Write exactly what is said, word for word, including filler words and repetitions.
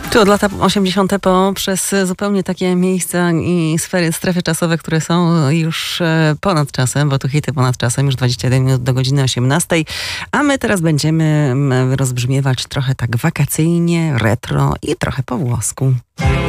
Czy od lata osiemdziesiąte poprzez zupełnie takie miejsca i sfery, strefy czasowe, które są już ponad czasem, bo tu hity ponad czasem, już dwadzieścia jeden minut do godziny osiemnastej, a my teraz będziemy rozbrzmiewać trochę tak wakacyjnie, retro i trochę po włosku.